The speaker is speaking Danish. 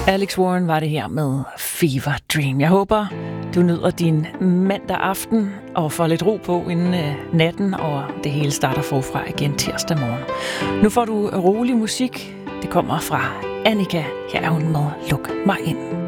Alex Warren var det her med Fever Dream. Jeg håber, du nyder din mandag aften og får lidt ro på inden natten, og det hele starter forfra igen tirsdag morgen. Nu får du rolig musik. Det kommer fra Annika. Her er hun med Luk mig ind.